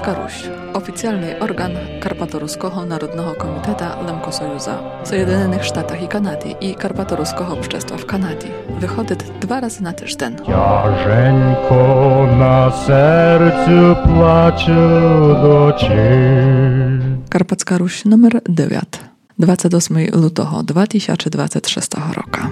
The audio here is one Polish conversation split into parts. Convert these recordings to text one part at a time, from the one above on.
Karpacka Ruś, oficjalny organ Karpatoruskiego Narodnego Komiteta Lemkosojuzа, Соєдинених Штатах і Канаді і Карпаторуського общества в Канаді. Виходить 2 рази на тиждень. Тяженько на серцю плаче дочі. Karpacka Ruś numer 9. 28 lutego 2026 roku.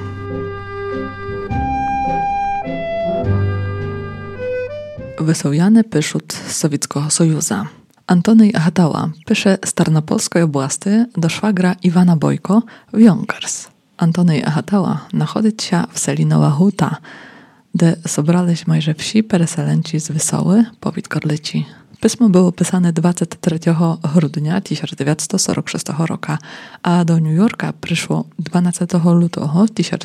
Wysowiany pyszut z Sowieckiego Sojuza. Antony Ahatała pisze z Tarnopolskiej oblasti do szwagra Iwana Bojko w Yonkers. Antony Ahatała nachodzi się w Selinowa Huta, gdzie sobrались майже wsi pereselenci z Wysoły, powiat Korlyci. Pismo było pisane 23 grudnia 1946 roku, a do New Yorka przyszło 12 lutego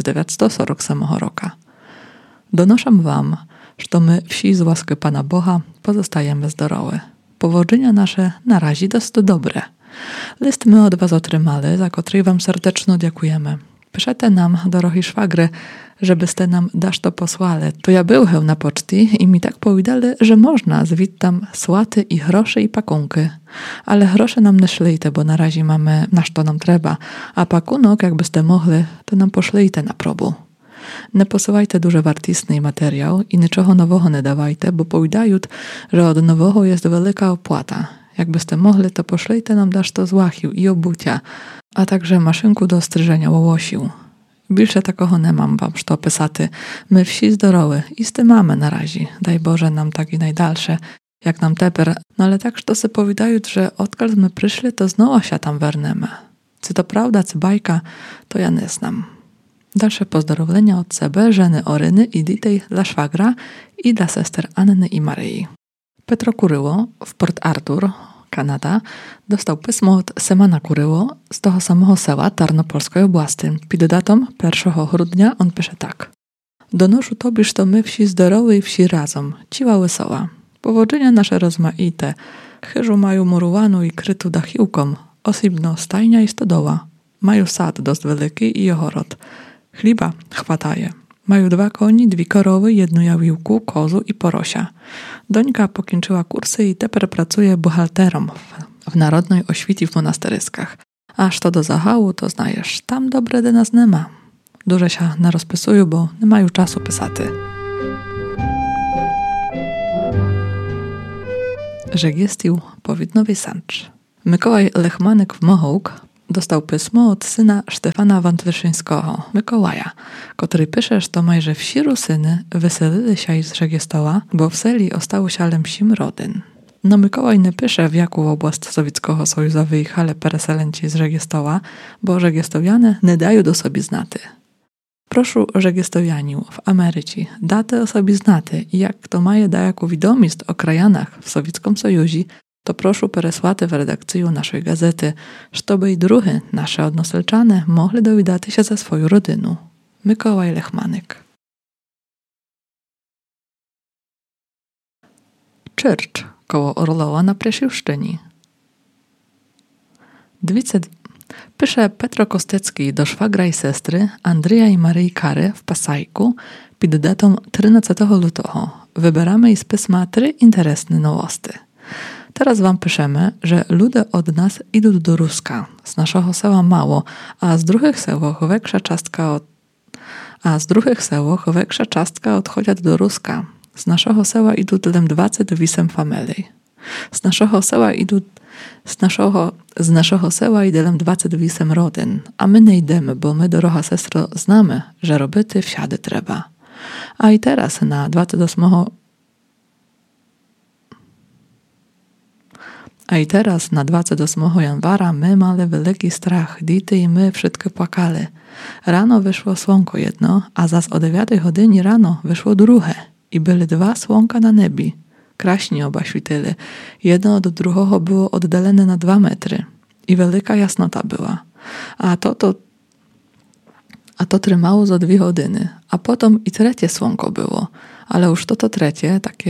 1947 roku. Donoszę wam, że my wsi z łaski Pana Boga pozostajemy zdrowe. Powodzenia nasze na razie dość dobre. List my od was otrzymali, za który wam serdecznie dziękujemy. Piszete nam, drogi szwagry, żebyście nam dasz to posłali. To ja byłem na poczty i mi tak powiedzieli, że można zwić tam słaty i grosze i pakunki. Ale grosze nam nie szlijte, bo na razie mamy na co nam trzeba, a pakunok, jakbyście mogli, to nam poszlijte na probu. Nie posyłajcie duże wartistny materiał i niczego nowego nie dawajcie, bo powiadają, że od nowego jest wielka opłata. Jakbyście mogli, to poszlijte nam dasz to z łachił i obucia, a także maszynku do stryżenia łosił. Bільше такого не mam wam що писати. My wsi zdorowe i z tym mamy na razie. Daj Boże nam tak i najdalsze, jak nam teper. No ale tak, że se powiadają, że odkąd my przyszli, to znowu się tam wernemy. Czy to prawda, czy bajka, to ja nie znam. Dalsze pozdrowienia od sebe, żeny Oryny i Ditej dla szwagra i dla sester Anny i Maryi. Petro Kuryło w Port Arthur, Kanada, dostał pismo od Semana Kuryło z toho samego sela Tarnopolskiej oblasti. Pід datą 1 grudnia on pisze tak. Donoszę tobie, że my wsi zdrowe i wsi razem, ciła wesoła. Powodzenia nasze rozmaite. Chyżu mają murowaną i krytu dachiłką, osibno stajnia i stodoła. Mają sad dość wielki i ogród. Chliba chwataje. Mają 2 koni, 2 korowy, 1 jawiłku, kozu i porosia. Dońka pokończyła kursy i teper pracuje buchalterą w narodnej oświci w monasteryskach. Aż to do zachału, to znajesz, tam dobre de nas nie ma. Duże się narozpisują, bo nie mają czasu pisaty. Żegiestił powidnowy sancz. Mikołaj Lechmanek w Mohołk dostał pismo od syna Stefana Wątlyszyńskiego, Mikołaja, który pisze, że to majże wsi syny wyselili się z Żegiestoła, bo w seli ostało się ale msim rodyn. No Mikołaj nie pisze, w jaką oblast Sowieckiego Sojuza wyjechali pereselenci z Żegiestoła, bo Żegiestowianie nie dają do sobie znaty. Proszę Żegiestowianiu w Ameryce, date o sobie znaty i jak kto maje da jaką wiadomość o krajanach w Sowieckim Sojuzie, to proszę peresłaty w redakcję naszej gazety, żeby i drugie nasze odnoselczane mogli dowiadać się ze swoją rodyną. Mikołaj Lechmanek. Church koło Orlowa na Presiłszczyni. Pisze Petro Kostecki do szwagra i sestry Andrzeja i Maryi Kary w Pasajku pod datą 13 lutego. Wybieramy i z pisma 3 interesne nowości. Teraz wam piszemy, że ludzie od nas idą do Ruska. Z naszego sela mało, a z druhych sełoch większa czastka odchodzi do Ruska. Z naszego sela idą tylem 28 familii. Z naszego sela idą 28 rodyn, a my nie idziemy, bo my, droga sestro, znamy, że roboty wsiady trzeba. A i teraz na 28 januara my mali wielki strach, dity i my wszystkie płakali. Rano wyszło słonko jedno, a zas o 9 godzinie rano wyszło drugie i były 2 słonka na nebi. Kraśnie oba śwityli. Jedno od drugiego było oddalone na 2 metry i wielka jasnota była. A to trzymało za 2 godziny, a potem i trzecie słonko było, ale już to trzecie, takie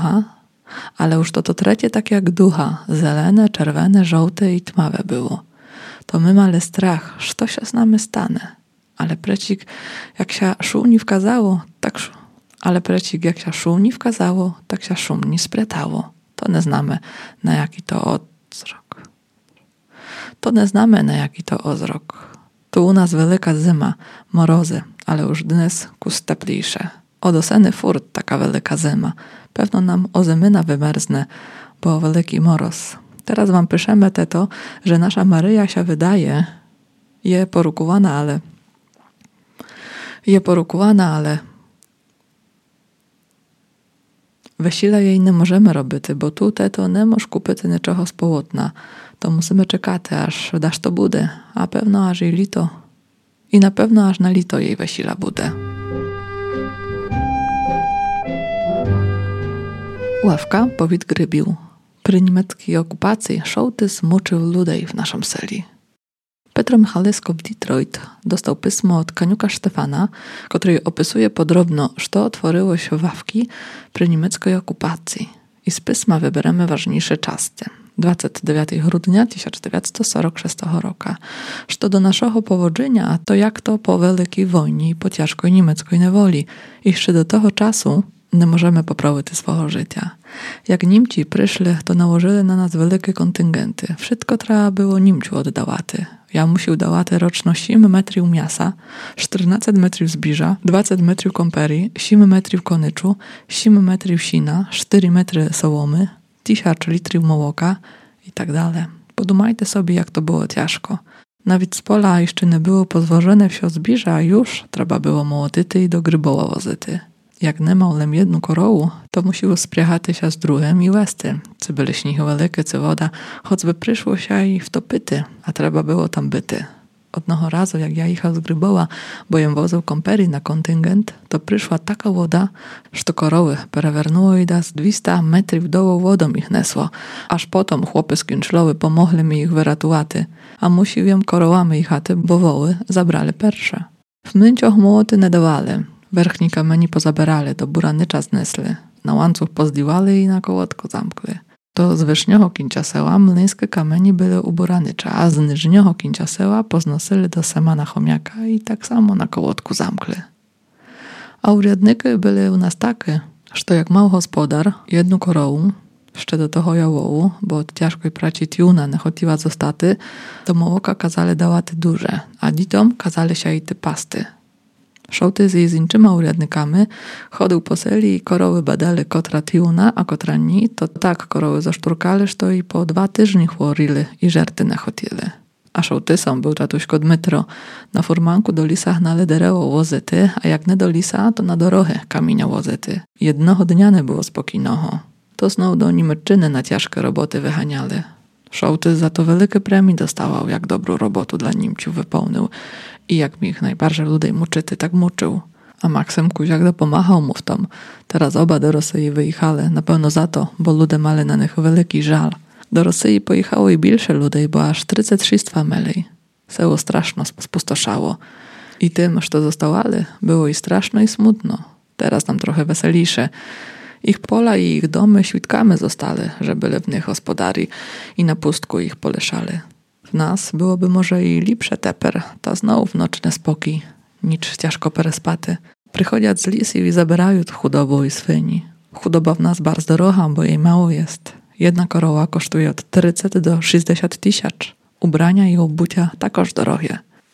jak ducha, zelene, czerwone, żółte i tmawe było. To my mali strach, co się z nami stanie. Ale precik, jak się szum nie wkazało, tak się szum nie spretało. To nie znamy, na jaki to ozrok. To nie znamy, na jaki to ozrok. Tu u nas wielka zima, morozy, ale już dnes kus teplejsze. Od oseny furt taka wielka zima. Pewno nam ozymyna wymerzne, bo wielki moroz. Teraz wam piszemy to, że nasza Maryja się wydaje, je porukowana, ale wesile jej nie możemy robić, bo tu to nie możesz kupić niczego z połotna. To musimy czekać, aż dasz to bude, a pewno aż jej lito. I na pewno aż na lito jej wesila bude. Ławka powid grybił. Przy niemieckiej okupacji sołtys muczył ludzi w naszym seli. Petro Michalesko w Detroit dostał pismo od Kaniuka Stefana, który opisuje podrobno, co otworzyło się ławki przy niemieckiej okupacji. I z pisma wyberemy ważniejsze czasy. 29 grudnia 1946 roku. Co do naszego powodzenia, to jak to po wielkiej wojnie i po ciężkiej niemieckiej niewoli. I jeszcze do tego czasu nie możemy poprawić swojego życia. Jak Niemci przyszli, to nałożyli na nas wielkie kontyngenty. Wszystko trzeba było Niemciu oddawać. Ja musiał dawać rocznie 7 metrów mięsa, 14 metrów zbiża, 20 metrów komperii, 7 metrów konyczu, 7 metrów sina, 4 metry sołomy, 1000 litrów mołoka i tak dalej. Podumajcie sobie, jak to było ciężko. Nawet z pola jeszcze nie było pozwożone wsio zbiża, a już trzeba było mołotyty i do gryboła wozyty. Jak nie miał lem jedną korołu, to musiło spriechać się z drugim i westy. Czy byli śniegi wielkie, czy woda, choćby przyszło się i wtopyty, a trzeba było tam byty. Odnoho razu, jak ja jechał z Gryboła, bo jem wozył komperii na kontyngent, to przyszła taka woda, że to koroły prewernuło i da z 200 metrów dołu wodą ich nesło. Aż potom chłopy z Künczlowy pomogli mi ich wyratowaty, a musił jem korołami jechaty, bo woły zabrali persze. W męcioch młoty nie dawali. Werchni kamieni pozabierali, do buranycza znesli, na łańcuch pozdiwali i na kołotko zamkli. To z wyżnioho kinciaseła młyńskie kamieni były u buranycza, a z niżnioho kinciaseła poznosili do semana chomiaka i tak samo na kołotku zamkli. A urядniki byli u nas takie, że jak mał gospodar jedną korołu, jeszcze do toho jawołu, bo od ciężkiej pracy tiuna nie chodziła zostaty, to mołoka kazali dawaty duże, a dzitom kazali się i ty pasty. Sołtys z inczyma urядnikami chodził po seli i koroły badali kotra tiuna, a kotra ni, to tak koroły zaszturkali, że i po 2 tygodnie chworili i żerty nie chodzili. A sołtysom był tatuśko Dmytro. Na furmanku do lisach na ledereło wozyty, a jak nie do lisa, to na dorochę kamienia wozyty. Jednego dnia nie było spokojnego. To znowu do Niemczyny na ciężkie roboty wyhaniali. Sołtys za to wielkie premii dostawał, jak dobrą robotę dla Niemciów wypełnił i jak mi ich najbardziej ludzi muczyty, tak muczył. A Maksym Kuziak dopomachał mu w tom. Teraz oba do Rosji wyjechali, na pewno za to, bo ludzie mali na nich wielki żal. Do Rosji pojechało i więcej ludzi, bo aż 36 mieli. Seło straszno spustoszało. I tym, że zostawali, było i straszno i smutno. Teraz nam trochę weselisze. Ich pola i ich domy świadkami zostali, że byli w nich gospodari i na pustku ich poleszali. W nas byłoby może i lepsze teper, ta znowu w noczny spokój, nicz ciężko perespaty. Przychodzą z lisów i zabierają chudobę i swyni. Chudoba w nas bardzo droga, bo jej mało jest. Jedna koroła kosztuje od 30 do 60 tysięcy. Ubrania i obucia takoż drogie.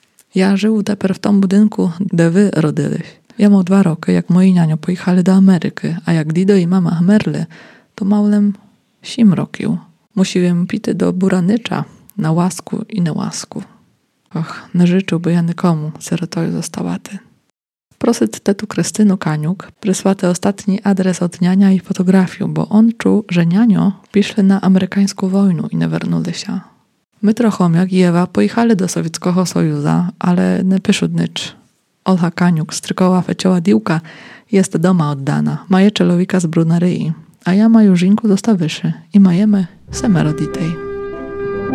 Ja żył teper w tym budynku, gdzie wy rodyliś. Ja miał 2 roki, jak moi nianio pojechali do Ameryki, a jak Dido i mama chmerli, to małym 7 rokił. Musiałem pity do buranycza, na łasku i na łasku. Och, nie życzyłby ja nikomu syrotoju zostałaty. Prosyt tetu Krystynu Kaniuk przysłaty ostatni adres od niania i fotografię, bo on czuł, że nianio piszli na amerykańską wojnę i nie wernuli się. My Trochomiak i Ewa pojechali do Sowieckiego Sojuza, ale nie piszą nicz. Olha Kaniuk, strykoła fecioła diłka, jest doma oddana, maje czelowika z Brunaryi, a ja maju żinku dostawyszy i majemy semeroditej.